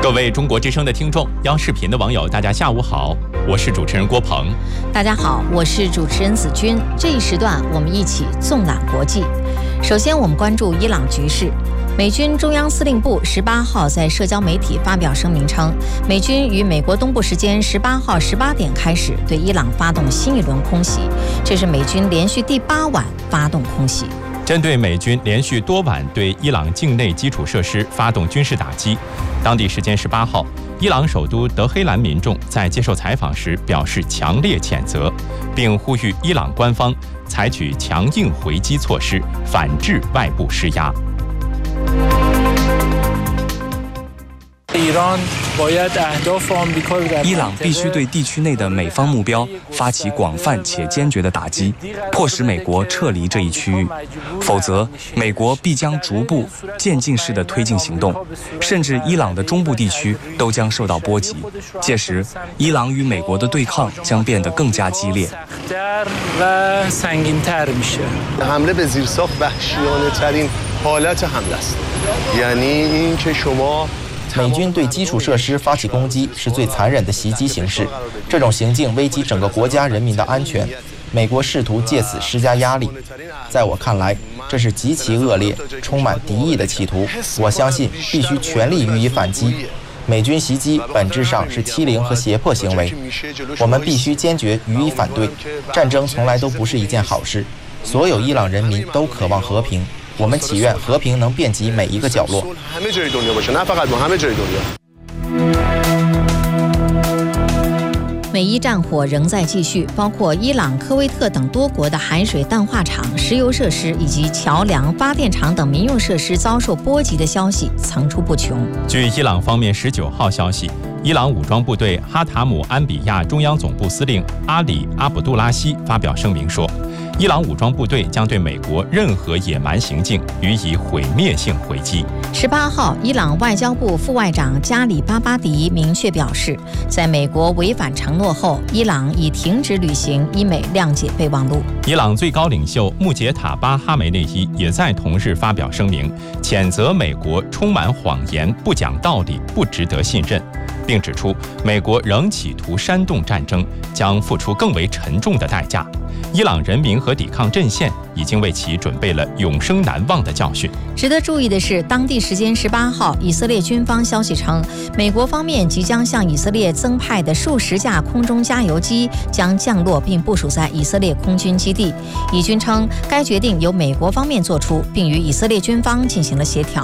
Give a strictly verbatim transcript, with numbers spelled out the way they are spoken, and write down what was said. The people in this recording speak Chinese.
各位中国之声的听众，央视频的网友，大家下午好，我是主持人郭鹏。 大家好，我是主持人子君。这一时段我们一起纵览国际。首先，我们关注伊朗局势。美军中央司令部十八号在社交媒体发表声明称，美军于美国东部时间十八号十八点开始对伊朗发动新一轮空袭，这是美军连续第八晚发动空袭。 针对美军连续多晚对伊朗境内基础设施发动军事打击，当地时间十八号，伊朗首都德黑兰民众在接受采访时表示强烈谴责，并呼吁伊朗官方采取强硬回击措施，反制外部施压。 伊朗必须对地区内的美方目标发起广泛且坚决的打击，迫使美国撤离这一区域，否则美国必将逐步渐进式的推进行动，甚至伊朗的中部地区都将受到波及。届时，伊朗与美国的对抗将变得更加激烈。 美军对基础设施发起攻击是最残忍的袭击形式，这种行径危及整个国家人民的安全。美国试图借此施加压力，在我看来，这是极其恶劣、充满敌意的企图。我相信必须全力予以反击。美军袭击本质上是欺凌和胁迫行为，我们必须坚决予以反对。战争从来都不是一件好事，所有伊朗人民都渴望和平。我们祈愿和平能遍及每一个角落。 美伊战火仍在继续，包括伊朗、科威特等多国的海水淡化厂、石油设施以及桥梁、发电厂等民用设施遭受波及的消息层出不穷。 据伊朗方面十九号消息，伊朗武装部队哈塔姆安比亚中央总部司令阿里·阿卜杜拉希发表声明说，伊朗武装部队将对美国任何野蛮行径予以毁灭性回击。 十八号，伊朗外交部副外长加里巴巴迪明确表示，在美国违反承诺后，伊朗已停止履行伊美谅解备忘录。 伊朗最高领袖穆杰塔巴哈梅内伊也在同日发表声明，谴责美国充满谎言、不讲道理、不值得信任，并指出美国仍企图煽动战争，将付出更为沉重的代价。伊朗人民和抵抗阵线已经为其准备了永生难忘的教训。 值得注意的是，当地时间十八号，以色列军方消息称，美国方面即将向以色列增派的数十架空中加油机将降落并部署在以色列空军基地。以军称，该决定由美国方面做出，并与以色列军方进行了协调。